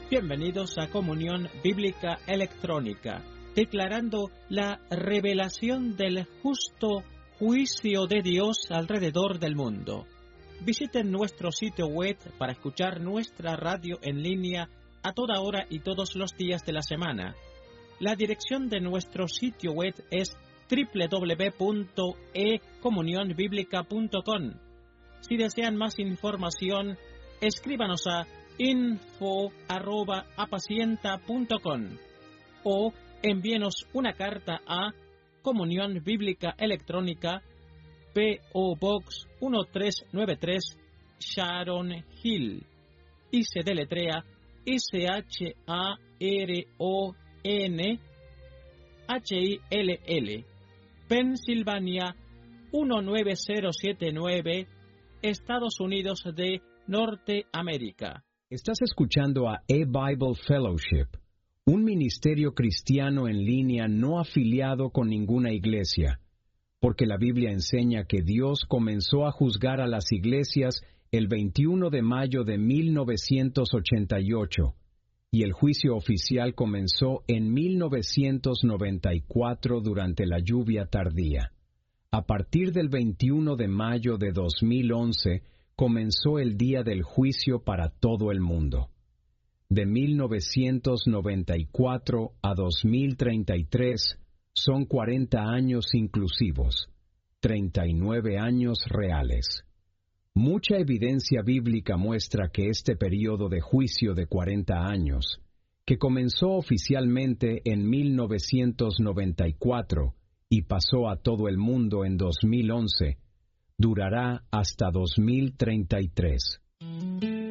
Bienvenidos a Comunión Bíblica Electrónica, declarando la revelación del justo juicio de Dios alrededor del mundo. Visiten nuestro sitio web para escuchar nuestra radio en línea a toda hora y todos los días de la semana. La dirección de nuestro sitio web es www.ecomunionbiblica.com. Si desean más información, escríbanos a info@apacienta.com o envíenos una carta a Comunión Bíblica Electrónica, P.O. Box 1393, Sharon Hill, y se deletrea SHARONHILL, Pensilvania 19079, Estados Unidos de Norteamérica. Estás escuchando a A-Bible Fellowship, un ministerio cristiano en línea no afiliado con ninguna iglesia, porque la Biblia enseña que Dios comenzó a juzgar a las iglesias el 21 de mayo de 1988, y el juicio oficial comenzó en 1994 durante la lluvia tardía. A partir del 21 de mayo de 2011, comenzó el día del juicio para todo el mundo. De 1994 a 2033 son 40 años inclusivos, 39 años reales. Mucha evidencia bíblica muestra que este período de juicio de 40 años, que comenzó oficialmente en 1994 y pasó a todo el mundo en 2011, durará hasta 2033.